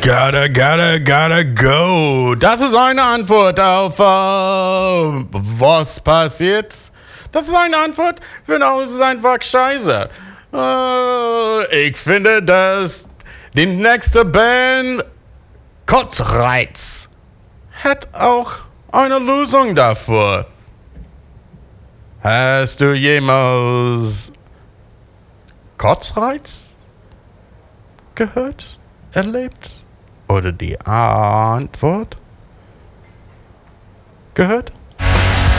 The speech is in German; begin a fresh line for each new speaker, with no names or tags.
Gotta go. Das ist eine Antwort auf was passiert. Das ist eine Antwort, genau, es ist einfach scheiße. Ich finde, dass die nächste Band Kotzreiz hat auch eine Lösung dafür. Hast du jemals Kotzreiz gehört, erlebt oder die Antwort gehört?